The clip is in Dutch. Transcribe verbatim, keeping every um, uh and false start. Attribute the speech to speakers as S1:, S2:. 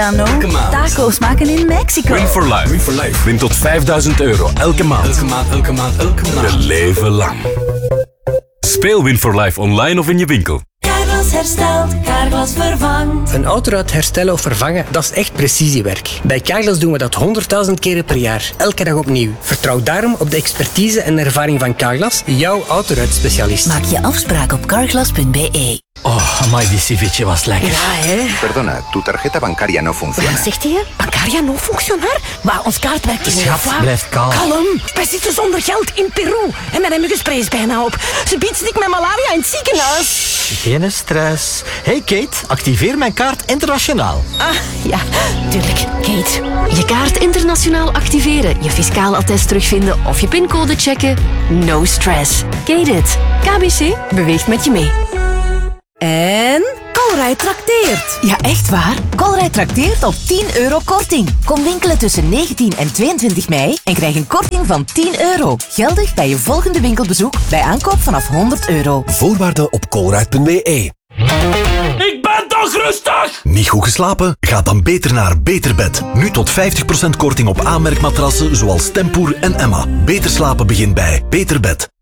S1: Elke maand.
S2: Taco's maken in Mexico.
S3: Win for life.
S1: Win for life.
S3: Win tot vijfduizend euro elke maand.
S1: Elke maand, elke maand, elke maand.
S3: Een leven lang. Speel Win for life online of in je winkel.
S4: Carglass herstelt, Carglass vervangt.
S5: Een autoruit herstellen of vervangen, dat is echt precisiewerk. Bij Carglass doen we dat honderdduizend keren per jaar, elke dag opnieuw. Vertrouw daarom op de expertise en ervaring van Carglass, jouw autoruitspecialist.
S2: Maak je afspraak op carglass punt b e.
S6: Oh, amai, die ceviche was lekker.
S2: Ja, hè?
S7: Perdona, tu tarjeta bancaria no funciona.
S2: Wat zegt hij? Bancaria no funcionar? Maar ons kaart werkt in
S6: Schat,
S2: Europa.
S6: blijf kalm.
S2: Kalm. Wij zitten zonder geld in Peru. En mijn muggenspray is bijna op. Ze biedt stik met malaria in het ziekenhuis.
S6: Geen stress. Hey Kate, activeer mijn kaart internationaal.
S2: Ah, ja, tuurlijk. Kate.
S8: Je kaart internationaal activeren, je fiscaal attest terugvinden of je pincode checken. No stress. Kate it. K B C beweegt met je mee.
S2: En Colruyt trakteert.
S9: Ja, echt waar? Colruyt trakteert op tien euro korting. Kom winkelen tussen negentien en tweeëntwintig mei en krijg een korting van tien euro. Geldig bij je volgende winkelbezoek bij aankoop vanaf honderd euro.
S10: Voorwaarden op colruyt punt b e.
S6: Ik ben toch rustig!
S10: Niet goed geslapen? Ga dan beter naar Beterbed. Nu tot vijftig procent korting op aanmerkmatrassen zoals Tempoer en Emma. Beter slapen begint bij Beterbed.